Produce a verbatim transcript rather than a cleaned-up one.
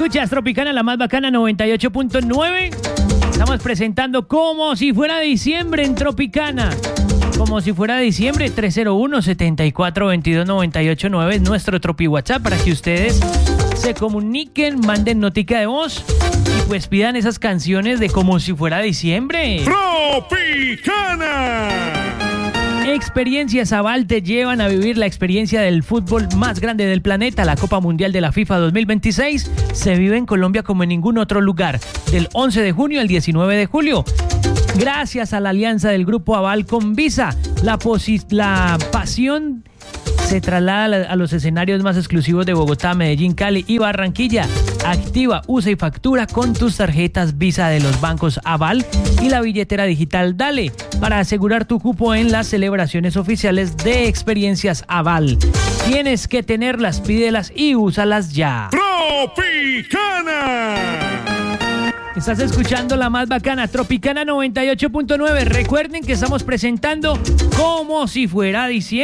Escuchas Tropicana, la más bacana, noventa y ocho punto nueve. Estamos presentando como si fuera diciembre en Tropicana. Como si fuera diciembre, tres cero uno, siete cuatro, dos dos, nueve ocho nueve es nuestro Tropi WhatsApp para que ustedes se comuniquen, manden notica de voz y pues pidan esas canciones de como si fuera diciembre. Tropicana. Experiencias Aval te llevan a vivir la experiencia del fútbol más grande del planeta. La Copa Mundial de la FIFA dos mil veintiséis se vive en Colombia como en ningún otro lugar, del once de junio al diecinueve de julio. Gracias a la alianza del Grupo Aval con Visa, la, posi- la pasión se traslada a los escenarios más exclusivos de Bogotá, Medellín, Cali y Barranquilla. Activa, usa y factura con tus tarjetas Visa de los bancos Aval y la billetera digital Dale para asegurar tu cupo en las celebraciones oficiales de Experiencias Aval. Tienes que tenerlas, pídelas y úsalas ya. Tropicana. Estás escuchando la más bacana, Tropicana noventa y ocho punto nueve. Recuerden que estamos presentando como si fuera diciembre.